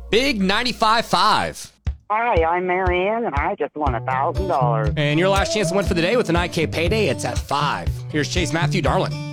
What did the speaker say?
Big 95.5. Hi, I'm Marianne, and I just won $1,000. And your last chance to win for the day with an IK payday, it's at 5. Here's Chase Matthew Darling.